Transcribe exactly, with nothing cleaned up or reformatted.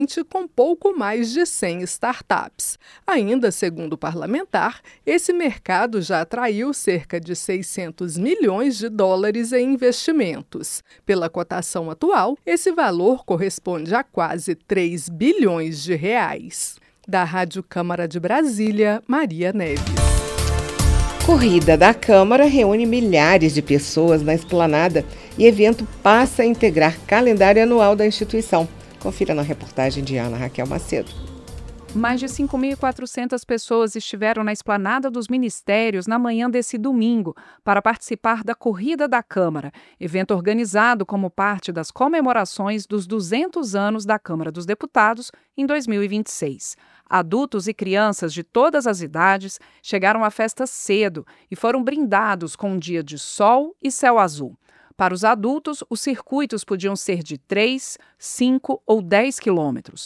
com pouco mais de cem startups. Ainda segundo o parlamentar, esse mercado já atraiu cerca de seiscentos milhões de dólares em investimentos. Pela cotação atual, esse valor corresponde a quase três bilhões de reais. Da Rádio Câmara de Brasília, Maria Neves. Corrida da Câmara reúne milhares de pessoas na esplanada e evento passa a integrar calendário anual da instituição. Confira na reportagem de Ana Raquel Macedo. Mais de cinco mil e quatrocentas pessoas estiveram na esplanada dos ministérios na manhã desse domingo para participar da Corrida da Câmara, evento organizado como parte das comemorações dos duzentos anos da Câmara dos Deputados em dois mil e vinte e seis. Adultos e crianças de todas as idades chegaram à festa cedo e foram brindados com um dia de sol e céu azul. Para os adultos, os circuitos podiam ser de três, cinco ou dez quilômetros.